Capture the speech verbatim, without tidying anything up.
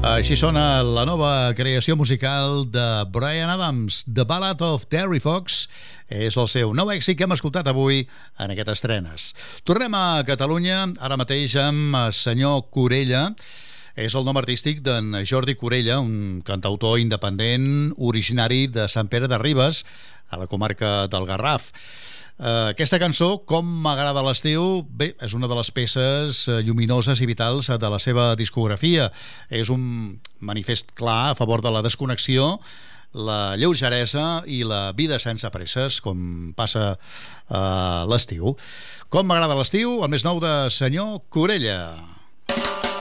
Així sona la nova creació musical de Bryan Adams, The Ballad of Terry Fox. És el seu nou èxit que hem escoltat avui en aquestes estrenes. Tornem a Catalunya, ara mateix amb el senyor Corella. És el nom artístic d'en Jordi Corella, un cantautor independent originari de Sant Pere de Ribes, a la comarca del Garraf. Uh, aquesta cançó, Com m'agrada l'estiu, bé, és una de les peces lluminoses i vitals de la seva discografia. És un manifest clar a favor de la desconnexió, la lleugeresa i la vida sense presses, com passa uh, l'estiu. Com m'agrada l'estiu, el més nou de senyor Corella.